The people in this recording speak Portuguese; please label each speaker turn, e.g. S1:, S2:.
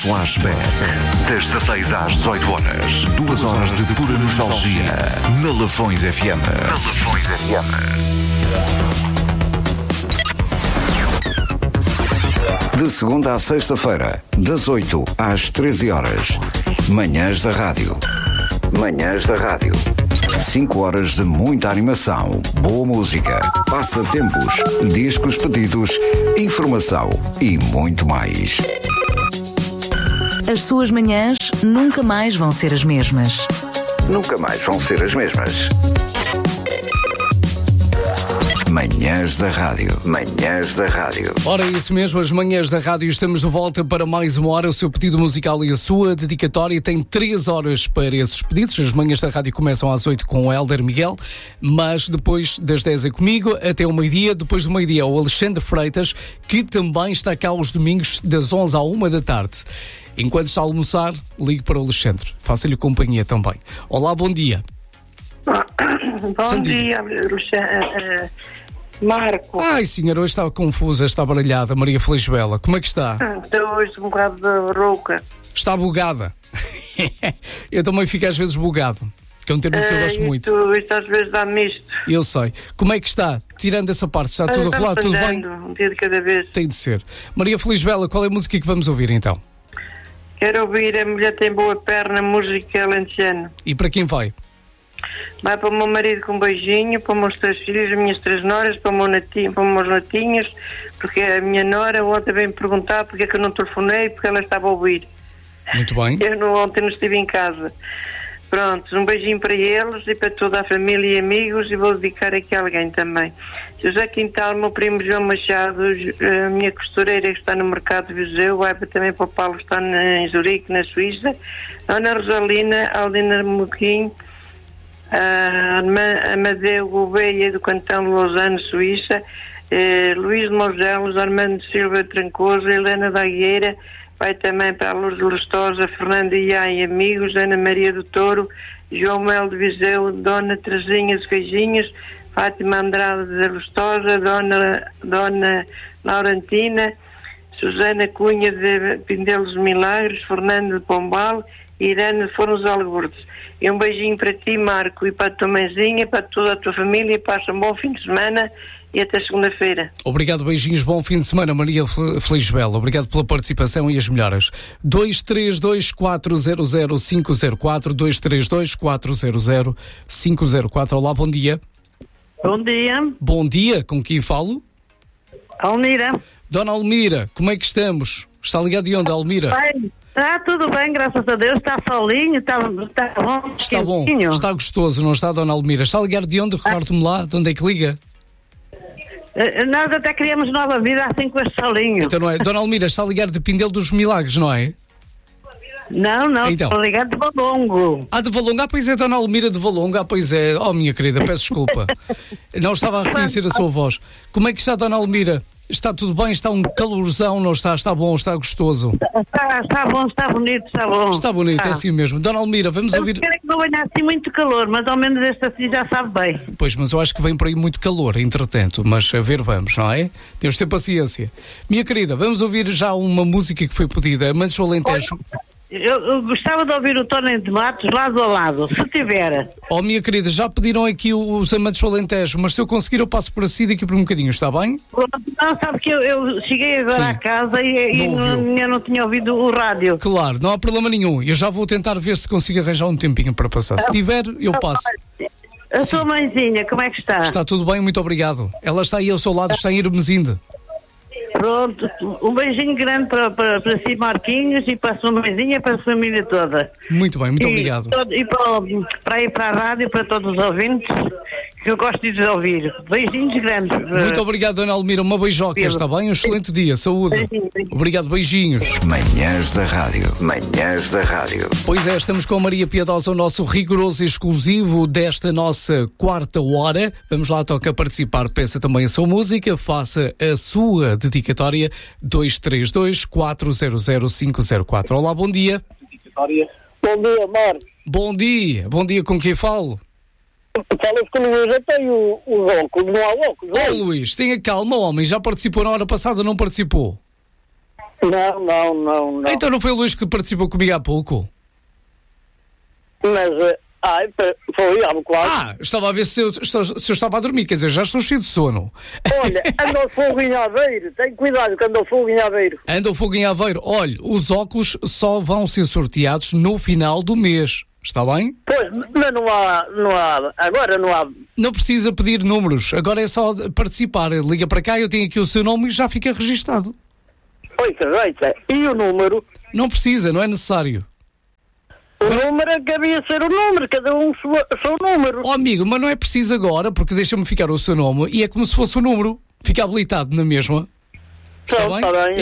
S1: Flashback. Das 16 às 18 horas. 2 horas de pura nostalgia. Na Lafões FM. De segunda à sexta-feira, das 8 às 13 horas. Manhãs da Rádio. 5 horas de muita animação, boa música, passatempos, discos pedidos, informação e muito mais.
S2: As suas manhãs nunca mais vão ser as mesmas. Manhãs da Rádio.
S3: Ora, é isso mesmo, as Manhãs da Rádio. Estamos de volta para mais uma hora. O seu pedido musical e a sua dedicatória tem 3 horas para esses pedidos. As Manhãs da Rádio começam às 8 com o Hélder Miguel, mas depois das 10 é comigo, até o meio-dia. Depois do meio-dia é o Alexandre Freitas, que também está cá aos domingos, das 11 à 1 da tarde. Enquanto está a almoçar, ligue para o Alexandre. Faça-lhe companhia também. Olá, bom dia.
S4: Bom dia, Marco.
S3: Ai, senhora, hoje está confusa, está baralhada. Maria Feliz Bela, como é que está?
S4: Estou hoje um bocado rouca.
S3: Está bugada. Eu também fico às vezes bugado, que é um termo que eu gosto muito.
S4: Isto às vezes dá-me isto.
S3: Eu sei. Como é que está? Tirando essa parte, está tudo a rolar, tudo bem?
S4: Um dia de cada vez.
S3: Tem de ser. Maria Feliz Bela, qual é a música que vamos ouvir então?
S4: Quero ouvir A Mulher Tem Boa Perna, música alentejana.
S3: E para quem vai?
S4: Vai para o meu marido com um beijinho, para os meus 3 filhos, as minhas 3 noras, para os meus netinhos, porque a minha nora ontem veio-me perguntar porque é que eu não telefonei, porque ela estava a ouvir.
S3: Muito bem.
S4: Ontem não estive em casa. Pronto, um beijinho para eles e para toda a família e amigos, e vou dedicar aqui a alguém também. José Quintal, meu primo João Machado, a minha costureira que está no mercado de Viseu, vai também para o Paulo que está em Zurique, na Suíça, Dona Rosalina, Aldina Moquim, a Amadeu Gouveia do Cantão de Lausanne, Suíça, Luís de Mogelos, Armando Silva Trancoso, Helena da Agueira, vai também para a Lourdes Lustosa, Fernando Iá e amigos, Ana Maria do Touro, João Mel de Viseu, Dona Teresinha de Feijinhos, Fátima Andrade de Lustosa, Dona Laurentina, Susana Cunha de Pindelos de Milagres, Fernando de Pombal e Irene de Fornos de Algordes. E um beijinho para ti, Marco, e para a tua mãezinha, para toda a tua família. Passa um bom fim de semana e até segunda-feira.
S3: Obrigado, beijinhos, bom fim de semana, Maria Feliz Bela. Obrigado pela participação e as melhoras. 232-400-504, 232-400-504. Olá, bom dia.
S4: Bom dia.
S3: Bom dia, com quem falo?
S4: Almira.
S3: Dona Almira, como é que estamos? Está ligado de onde, Almira?
S4: Bem, está tudo bem, graças a Deus. Está solinho, está bom.
S3: Está bom, está gostoso, não está, Dona Almira? Está ligado de onde? Recorde-me lá, de onde é que liga?
S4: Nós até criamos nova vida assim com este solinho.
S3: Então não é? Dona Almira, está ligado de Pindelo dos Milagres, não é?
S4: Não,
S3: então.
S4: Estou ligado de Valongo.
S3: De Valongo? Pois é, Dona Almira de Valongo. Pois é. Oh, minha querida, peço desculpa. Não estava a reconhecer a sua voz. Como é que está, Dona Almira? Está tudo bem? Está um calorzão, não está? Está bom, está gostoso?
S4: Está bom, está bonito, está bom.
S3: Está bonito, é assim mesmo. Dona Almira, vamos ouvir...
S4: Eu quero que não venha assim muito calor, mas ao menos este assim já sabe bem.
S3: Pois, mas eu acho que vem por aí muito calor, entretanto. Mas a ver, vamos, não é? Temos de ter paciência. Minha querida, vamos ouvir já uma música que foi pedida. Amantes do Alentejo.
S4: Eu gostava de ouvir o Tony de Matos lado a lado, se tiver.
S3: Oh, minha querida, já pediram aqui os Amantes do Alentejo, mas se eu conseguir eu passo por si daqui por um bocadinho, está bem?
S4: Não, sabe que eu cheguei agora à casa e não tinha ouvido o rádio.
S3: Claro, não há problema nenhum. Eu já vou tentar ver se consigo arranjar um tempinho para passar. Se tiver, eu passo.
S4: A sua mãezinha, como é que está?
S3: Está tudo bem, muito obrigado. Ela está aí ao seu lado, está em Hermesinde.
S4: Pronto, um beijinho grande para si, Marquinhos, e para a sua mãezinha e para a família toda.
S3: Muito bem, muito obrigado.
S4: E para ir para a rádio, para todos os ouvintes, que eu gosto de ouvir. Beijinhos grandes.
S3: Muito obrigado, Dona Almira, uma beijoca, está bem? Um excelente dia, saúde. Obrigado, beijinhos.
S1: Manhãs da Rádio.
S3: Pois é, estamos com a Maria Piedosa, o nosso rigoroso e exclusivo desta nossa quarta hora. Vamos lá, toca participar, peça também a sua música, faça a sua dedicatória, 232-400-504. Olá, bom dia.
S5: Bom dia, Marcos.
S3: Bom dia, com quem falo?
S5: Falas com o Luís, eu tenho os óculos, não há óculos.
S3: Luís, tenha calma, homem, já participou na hora passada, não participou?
S5: Não.
S3: Então não foi o Luís que participou comigo há pouco?
S5: Mas, foi, claro.
S3: Estava a ver se eu estava a dormir, quer dizer, já estou cheio de sono.
S5: Olha, anda o fogo em Aveiro, tem cuidado que anda o fogo em Aveiro.
S3: Anda o fogo em Aveiro. Olha, os óculos só vão ser sorteados no final do mês, está bem?
S5: Pois, mas não há, agora não há.
S3: Não precisa pedir números, agora é só participar. Liga para cá, eu tenho aqui o seu nome e já fica registado.
S5: Oi, carreira, e o número?
S3: Não precisa, não é necessário.
S5: O número é que havia ser o número, cada um o seu número.
S3: Oh amigo, mas não é preciso agora, porque deixa-me ficar o seu nome e é como se fosse o número. Fica habilitado na mesma. Está bem?
S5: Está bem,